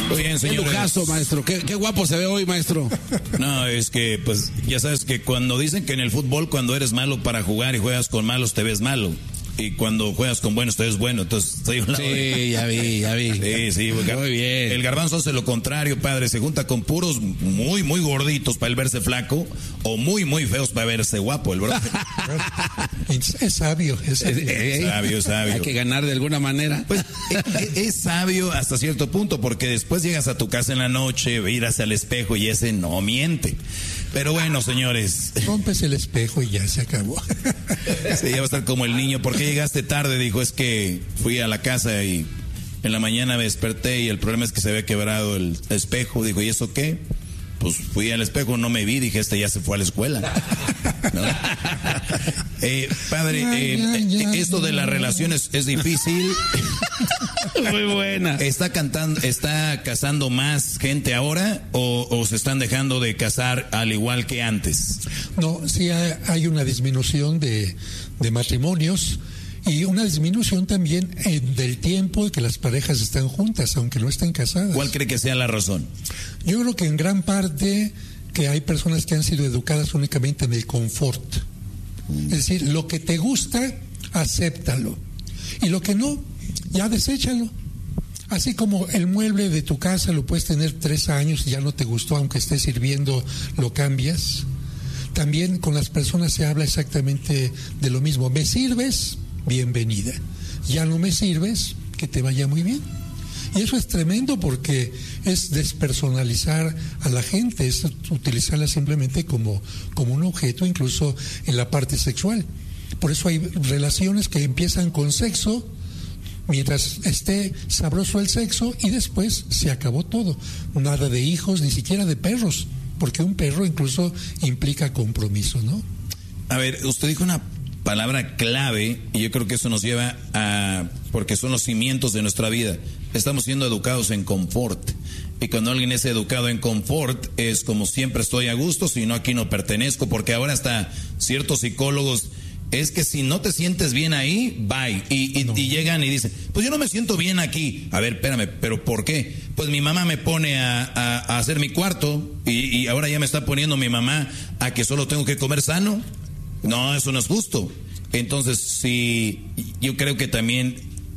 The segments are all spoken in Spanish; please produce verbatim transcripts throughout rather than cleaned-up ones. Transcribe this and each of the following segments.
Muy bien, señor. Qué lujazo, maestro. Qué, qué guapo se ve hoy, maestro. No, es que, pues, ya sabes que cuando dicen que en el fútbol, cuando eres malo para jugar y juegas con malos, te ves malo. Y cuando juegas con buenos, te ves bueno. Entonces, estoy un lado Sí, de... ya vi, ya vi. Sí, sí. Muy bien. El Garbanzo hace lo contrario, padre. Se junta con puros muy, muy gorditos para él verse flaco o muy, muy feos para verse guapo, el brother. Es, es sabio, es sabio. Es sabio, es sabio. Hay que ganar de alguna manera. Pues es, es sabio hasta cierto punto, porque después llegas a tu casa en la noche, miras al espejo y ese no miente. Pero bueno, señores. Rompes el espejo y ya se acabó. Sí, ya va a estar como el niño. ¿Por qué llegaste tarde? Dijo, es que fui a la casa y en la mañana me desperté y el problema es que se había quebrado el espejo. Dijo, ¿y eso qué? Pues fui al espejo, no me vi, dije, este ya se fue a la escuela. ¿No? Eh, padre, eh, eh, esto de las relaciones es difícil. Muy buena. ¿Está cantando, está casando más gente ahora o, o se están dejando de casar al igual que antes? No, sí hay, hay una disminución de, de matrimonios y una disminución también eh, del tiempo de que las parejas están juntas, aunque no estén casadas. ¿Cuál cree que sea la razón? Yo creo que en gran parte que hay personas que han sido educadas únicamente en el confort. Es decir, lo que te gusta, acéptalo. Y lo que no, ya deséchalo. Así como el mueble de tu casa lo puedes tener tres años y ya no te gustó, aunque esté sirviendo, lo cambias. También con las personas se habla exactamente de lo mismo. ¿Me sirves? Bienvenida. Ya no me sirves, que te vaya muy bien. Y eso es tremendo porque es despersonalizar a la gente, es utilizarla simplemente como, como un objeto, incluso en la parte sexual. Por eso hay relaciones que empiezan con sexo, mientras esté sabroso el sexo, y después se acabó todo. Nada de hijos, ni siquiera de perros, porque un perro incluso implica compromiso, ¿no? A ver, usted dijo una palabra clave y yo creo que eso nos lleva a... porque son los cimientos de nuestra vida. Estamos siendo educados en confort. Y cuando alguien es educado en confort, es como siempre estoy a gusto, si no aquí no pertenezco, porque ahora hasta ciertos psicólogos, es que si no te sientes bien ahí, bye. Y, y, no. y llegan y dicen, pues yo no me siento bien aquí. A ver, espérame, ¿pero por qué? Pues mi mamá me pone a, a, a hacer mi cuarto y, y ahora ya me está poniendo mi mamá a que solo tengo que comer sano. No, eso no es justo. Entonces, sí, yo creo que también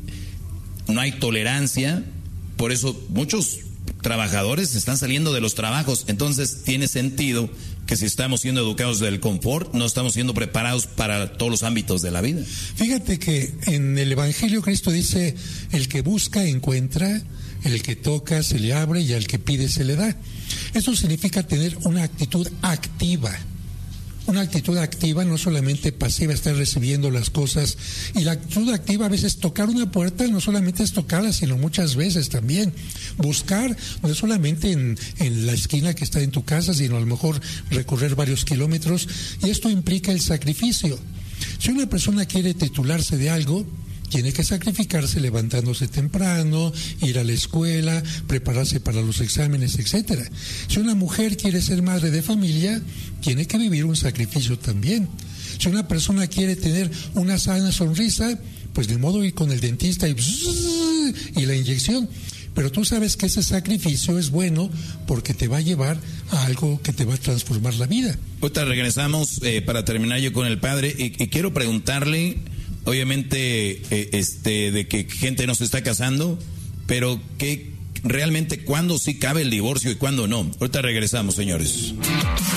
no hay tolerancia, por eso muchos trabajadores están saliendo de los trabajos. Entonces tiene sentido que si estamos siendo educados del confort, no estamos siendo preparados para todos los ámbitos de la vida. Fíjate que en el Evangelio Cristo dice, el que busca encuentra, el que toca se le abre y al que pide se le da. Eso significa tener una actitud activa. Una actitud activa, no solamente pasiva, estar recibiendo las cosas. Y la actitud activa a veces tocar una puerta, no solamente es tocarla, sino muchas veces también buscar, no solamente en, en la esquina que está en tu casa, sino a lo mejor recorrer varios kilómetros. Y esto implica el sacrificio. Si una persona quiere titularse de algo, tiene que sacrificarse levantándose temprano, ir a la escuela, prepararse para los exámenes, etcétera. Si una mujer quiere ser madre de familia, tiene que vivir un sacrificio también. Si una persona quiere tener una sana sonrisa, pues de modo ir con el dentista y, y la inyección. Pero tú sabes que ese sacrificio es bueno porque te va a llevar a algo que te va a transformar la vida. Ahorita regresamos eh, para terminar yo con el padre y, y quiero preguntarle... Obviamente, eh, este, de que gente no se está casando, pero que realmente cuándo sí cabe el divorcio y cuándo no. Ahorita regresamos, señores.